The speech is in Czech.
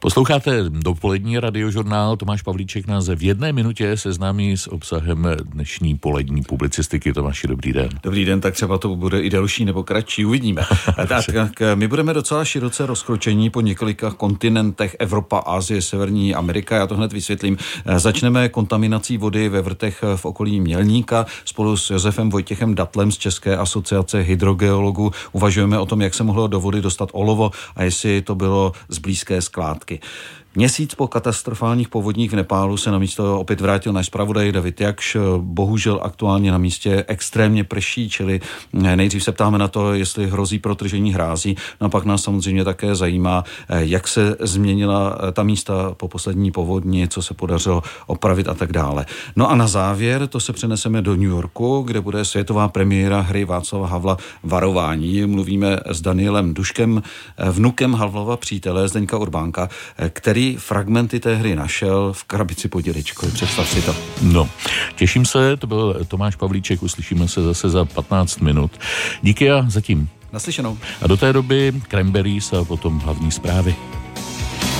Posloucháte dopolední radiožurnál. Tomáš Pavlíček nás v 1 minutě seznámí s obsahem dnešní polední publicistiky. Tomáši, dobrý den. Dobrý den, tak třeba to bude i delší nebo kratší, uvidíme. Tak my budeme docela široce rozkročení po několika kontinentech: Evropa, Asie, Severní Amerika. Já to hned vysvětlím. Začneme kontaminací vody ve vrtech v okolí Mělníka. Spolu s Josefem Vojtěchem Datlem z České asociace hydrogeologů uvažujeme o tom, jak se mohlo do vody dostat olovo a jestli to bylo z blízké skládky. Měsíc po katastrofálních povodních v Nepálu se na místo opět vrátil náš zpravodaj David Jakš. Bohužel aktuálně na místě extrémně prší, čili nejdřív se ptáme na to, jestli hrozí protržení hrází. No a pak nás samozřejmě také zajímá, jak se změnila ta místa po poslední povodni, co se podařilo opravit a tak dále. No a na závěr to se přeneseme do New Yorku, kde bude světová premiéra hry Václava Havla Varování. Mluvíme s Danielem Duškem, vnukem Havlova přítele Zdeňka Urbánka, který fragmenty té hry našel v krabici pod dědečkovi. Představ si to. No, těším se, to byl Tomáš Pavlíček, uslyšíme se zase za 15 minut. Díky a zatím. Naslyšenou. A do té doby Cranberries a potom hlavní zprávy.